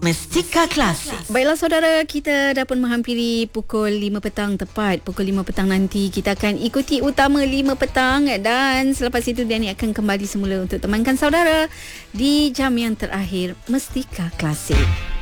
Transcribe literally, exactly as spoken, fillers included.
Mestika Klasik. Baiklah saudara, kita dah pun menghampiri pukul lima petang tepat. Pukul lima petang nanti kita akan ikuti Utama lima petang, dan selepas itu Dani akan kembali semula untuk temankan saudara di jam yang terakhir Mestika Klasik.